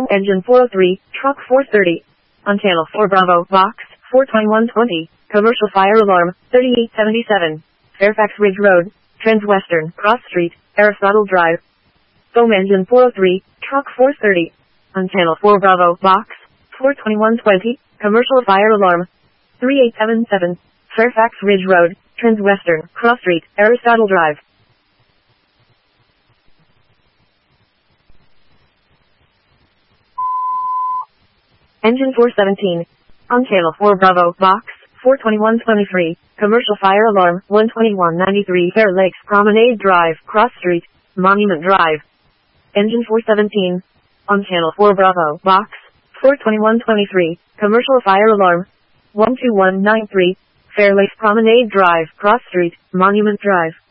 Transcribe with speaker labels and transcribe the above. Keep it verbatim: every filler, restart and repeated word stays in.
Speaker 1: Engine four oh three, Truck four thirty. On Channel four Bravo, Box, four twenty-one twenty. Commercial fire alarm, thirty-eight seventy-seven. Fairfax Ridge Road, Transwestern, Cross Street, Aristotle Drive. Foam Engine four oh three, Truck four thirty. On Channel four Bravo, Box, four twenty-one twenty. Commercial fire alarm, thirty-eight seventy-seven. Fairfax Ridge Road, Transwestern, Cross Street, Aristotle Drive. Engine four seventeen. On Channel four Bravo, Box, four twenty-one twenty-three. Commercial fire alarm, one twenty-one ninety-three. Fair Lakes Promenade Drive, Cross Street, Monument Drive. Engine four seventeen. On Channel four Bravo, Box, four twenty-one twenty-three. Commercial fire alarm, one two one nine three. Fair Lakes Promenade Drive, Cross Street, Monument Drive.